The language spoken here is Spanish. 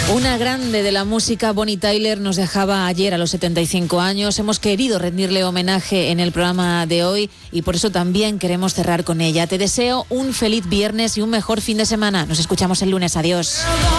Una grande de la música, Bonnie Tyler, nos dejaba ayer a los 75 años. Hemos querido rendirle homenaje en el programa de hoy y por eso también queremos cerrar con ella. Te deseo un feliz viernes y un mejor fin de semana. Nos escuchamos el lunes. Adiós.